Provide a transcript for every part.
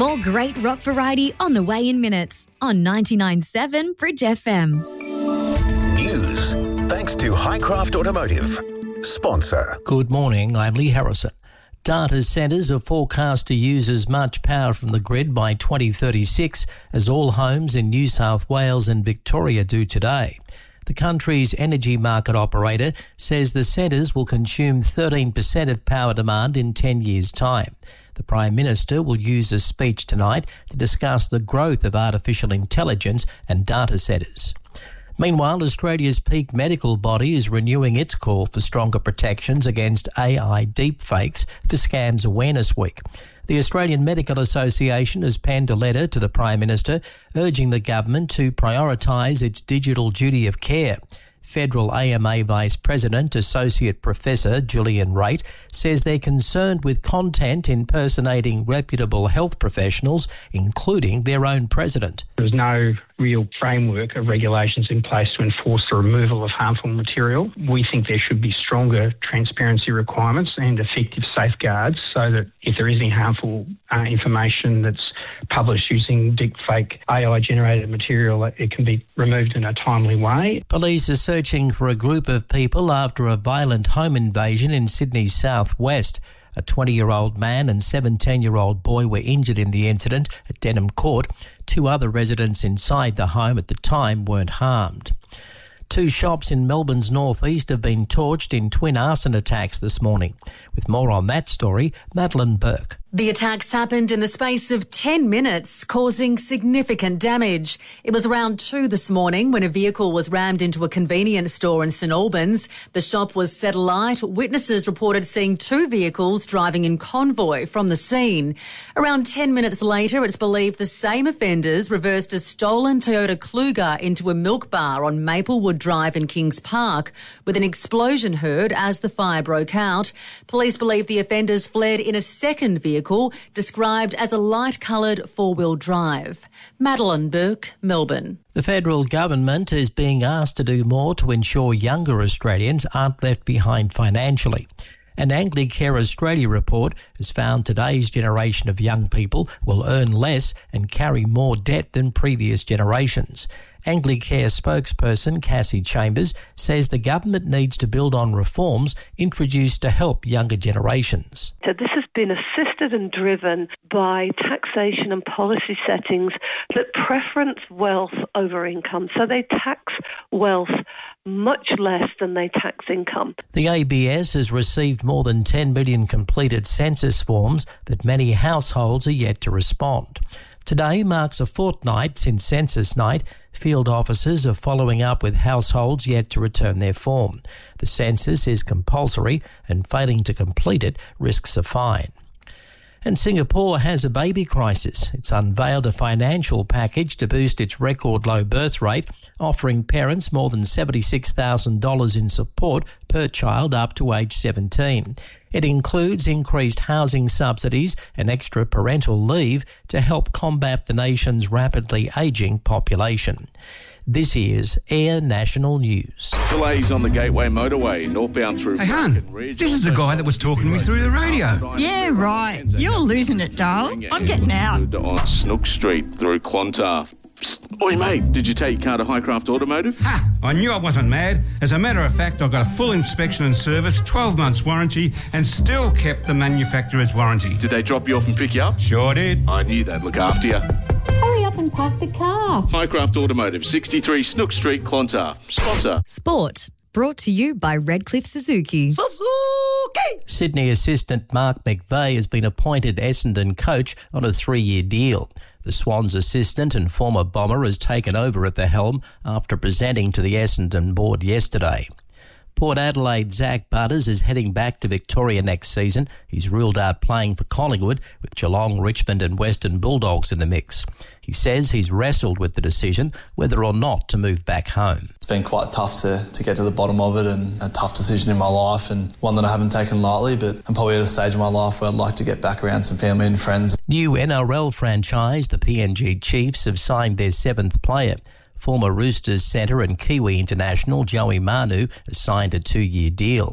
More great rock variety on the way in minutes on 99.7 Bridge FM. News thanks to Highcraft Automotive. Sponsor. Good morning, I'm Lee Harrison. Data centres are forecast to use as much power from the grid by 2036 as all homes in New South Wales and Victoria do today. The country's energy market operator says the centres will consume 13% of power demand in 10 years' time. The Prime Minister will use a speech tonight to discuss the growth of artificial intelligence and data centres. Meanwhile, Australia's peak medical body is renewing its call for stronger protections against AI deepfakes for Scams Awareness Week. The Australian Medical Association has penned a letter to the Prime Minister urging the government to prioritise its digital duty of care. Federal AMA Vice President Associate Professor Julian Raitt says they're concerned with content impersonating reputable health professionals, including their own president. There's no real framework of regulations in place to enforce the removal of harmful material. We think there should be stronger transparency requirements and effective safeguards so that if there is any harmful information that's published using deepfake AI-generated material, it can be removed in a timely way. Police are searching for a group of people after a violent home invasion in Sydney's southwest. A 20-year-old man and 17-year-old boy were injured in the incident at Denham Court. 2 other residents inside the home at the time weren't harmed. 2 shops in Melbourne's northeast have been torched in twin arson attacks this morning. With more on that story, Madeline Burke. The attacks happened in the space of 10 minutes, causing significant damage. It was around 2 this morning when a vehicle was rammed into a convenience store in St Albans. The shop was set alight. Witnesses reported seeing 2 vehicles driving in convoy from the scene. Around 10 minutes later, it's believed the same offenders reversed a stolen Toyota Kluger into a milk bar on Maplewood Drive in Kings Park, with an explosion heard as the fire broke out. Police believe the offenders fled in a second vehicle, described as a light-coloured 4-wheel drive. Madeline Burke, Melbourne. The federal government is being asked to do more to ensure younger Australians aren't left behind financially. An Anglicare Australia report has found today's generation of young people will earn less and carry more debt than previous generations. Anglicare spokesperson Cassie Chambers says the government needs to build on reforms introduced to help younger generations. So this has been assisted and driven by taxation and policy settings that preference wealth over income. So they tax wealth much less than they tax income. The ABS has received more than 10 million completed census forms, but many households are yet to respond. Today marks a fortnight since Census Night. Field officers are following up with households yet to return their form. The census is compulsory and failing to complete it risks a fine. And Singapore has a baby crisis. It's unveiled a financial package to boost its record low birth rate, offering parents more than $76,000 in support per child up to age 17. It includes increased housing subsidies and extra parental leave to help combat the nation's rapidly ageing population. This is Air National News. Delays on the Gateway Motorway, northbound through... Hey, hun, this is the guy that was talking to me through the radio. Yeah, right. You're losing it, darling. I'm getting out. On Snook Street through Clontarf. Psst. Oi, mate, did you take your car to Highcraft Automotive? Ha! I knew I wasn't mad. As a matter of fact, I got a full inspection and service, 12 months warranty, and still kept the manufacturer's warranty. Did they drop you off and pick you up? Sure did. I knew they'd look after you. Hurry up and park the car. Highcraft Automotive, 63 Snook Street, Clontarf. Sponsor. Sport. Brought to you by Redcliffe Suzuki. Sydney assistant Mark McVeigh has been appointed Essendon coach on a 3-year deal. The Swans assistant and former Bomber has taken over at the helm after presenting to the Essendon board yesterday. Port Adelaide Zach Butters is heading back to Victoria next season. He's ruled out playing for Collingwood, with Geelong, Richmond and Western Bulldogs in the mix. He says he's wrestled with the decision whether or not to move back home. It's been quite tough to get to the bottom of it, and a tough decision in my life, and one that I haven't taken lightly, but I'm probably at a stage in my life where I'd like to get back around some family and friends. New NRL franchise, the PNG Chiefs, have signed their 7th player. Former Roosters centre and Kiwi international Joey Manu has signed a 2-year deal.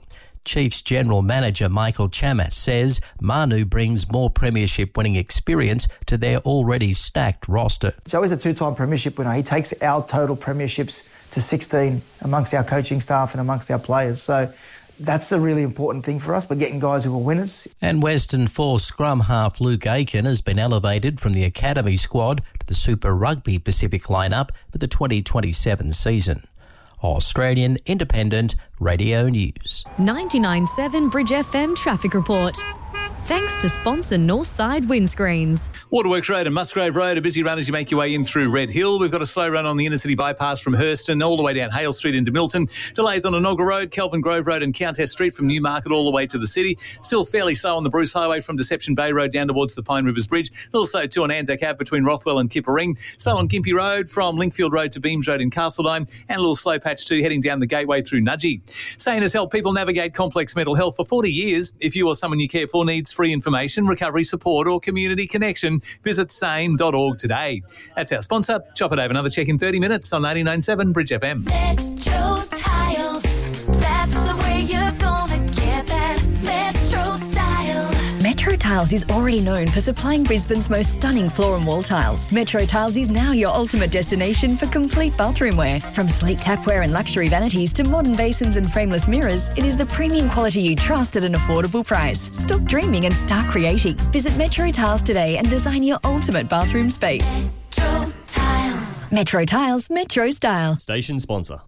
Chiefs General Manager Michael Chamas says Manu brings more premiership winning experience to their already stacked roster. Joey's a two-time premiership winner. He takes our total premierships to 16 amongst our coaching staff and amongst our players. So that's a really important thing for us. We're getting guys who are winners. And Western Force scrum half Luke Aiken has been elevated from the academy squad to the Super Rugby Pacific lineup for the 2027 season. Australian Independent Radio News. 99.7 Bridge FM Traffic Report. Thanks to sponsor Northside Windscreens. Waterworks Road and Musgrave Road, a busy run as you make your way in through Red Hill. We've got a slow run on the inner city bypass from Hurston all the way down Hale Street into Milton. Delays on Enoggera Road, Kelvin Grove Road and Countess Street from Newmarket all the way to the city. Still fairly slow on the Bruce Highway from Deception Bay Road down towards the Pine Rivers Bridge. Also too on Anzac Ave between Rothwell and Kippa-Ring. Slow on Gympie Road from Linkfield Road to Beams Road in Castledine. And a little slow patch too heading down the gateway through Nudgee. SANE has helped people navigate complex mental health for 40 years. If you or someone you care for needs free information, recovery support or community connection, visit sane.org today. That's our sponsor. Chop it over. Another check in 30 minutes on 99.7 Bridge FM. Metro Tiles. That's the way you're gonna get that Metro style. Metro Tiles is already known for supplying Brisbane's most stunning floor and wall tiles. Metro Tiles is now your ultimate destination for complete bathroom wear. From sleek tapware and luxury vanities to modern basins and frameless mirrors, it is the premium quality you trust at an affordable price. Stop dreaming and start creating. Visit Metro Tiles today and design your ultimate bathroom space. Metro Tiles. Metro Tiles, Metro style. Station sponsor.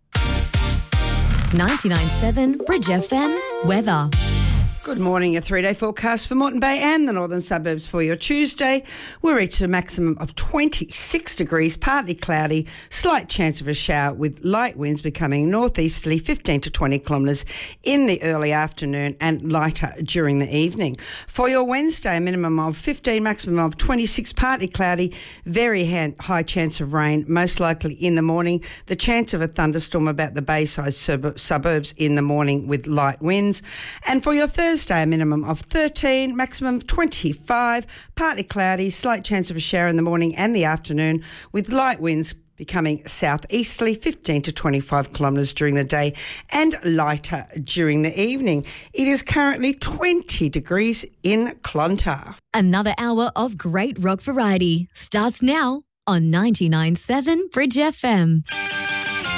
99.7 Bridge FM weather. Good morning. A 3-day forecast for Moreton Bay and the northern suburbs for your Tuesday. We'll reach a maximum of 26 degrees, partly cloudy, slight chance of a shower with light winds becoming northeasterly 15 to 20 kilometres in the early afternoon and lighter during the evening. For your Wednesday, a minimum of 15, maximum of 26, partly cloudy, very high chance of rain, most likely in the morning. The chance of a thunderstorm about the Bayside suburbs in the morning with light winds. And for your Thursday, a minimum of 13, maximum of 25, partly cloudy, slight chance of a shower in the morning and the afternoon with light winds becoming southeasterly 15 to 25 kilometres during the day and lighter during the evening. It is currently 20 degrees in Clontarf. Another hour of great rock variety starts now on 99.7 Bridge FM.